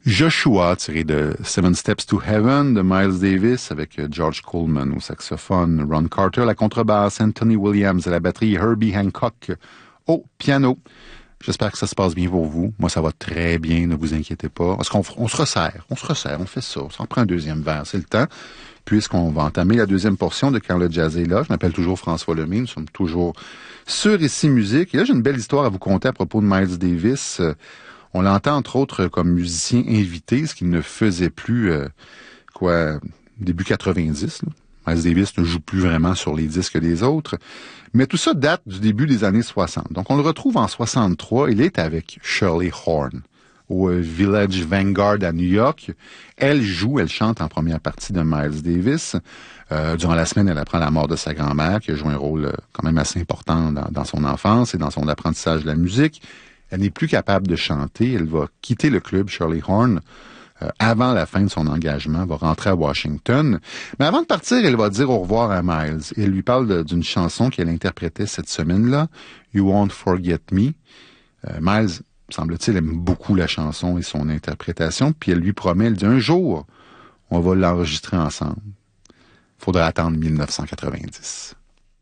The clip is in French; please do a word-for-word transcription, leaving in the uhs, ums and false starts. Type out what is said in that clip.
Joshua, tiré de Seven Steps to Heaven de Miles Davis avec George Coleman au saxophone, Ron Carter à la contrebasse, Anthony Williams à la batterie, Herbie Hancock au piano. J'espère que ça se passe bien pour vous. Moi, ça va très bien, ne vous inquiétez pas. Parce qu'on on se resserre, on se resserre, on fait ça. On s'en prend un deuxième verre, c'est le temps. Puisqu'on va entamer la deuxième portion de Quand le jazz est là. Je m'appelle toujours François Lemay, nous sommes toujours sur Ici Musique. Et là, j'ai une belle histoire à vous conter à propos de Miles Davis. On l'entend entre autres comme musicien invité, ce qu'il ne faisait plus, euh, quoi, début quatre-vingt-dix. Là. Miles Davis ne joue plus vraiment sur les disques des autres. Mais tout ça date du début des années soixante. Donc on le retrouve en soixante-trois. Il est avec Shirley Horn au Village Vanguard à New York. Elle joue, elle chante en première partie de Miles Davis. Euh, durant la semaine, elle apprend la mort de sa grand-mère, qui a joué un rôle euh, quand même assez important dans, dans son enfance et dans son apprentissage de la musique. Elle n'est plus capable de chanter. Elle va quitter le club Shirley Horn euh, avant la fin de son engagement, va rentrer à Washington. Mais avant de partir, elle va dire au revoir à Miles. Et elle lui parle de, d'une chanson qu'elle interprétait cette semaine-là, You Won't Forget Me. Euh, Miles, semble-t-il, aime beaucoup la chanson et son interprétation. Puis elle lui promet, elle dit, un jour, on va l'enregistrer ensemble. Faudra attendre mille neuf cent quatre-vingt-dix.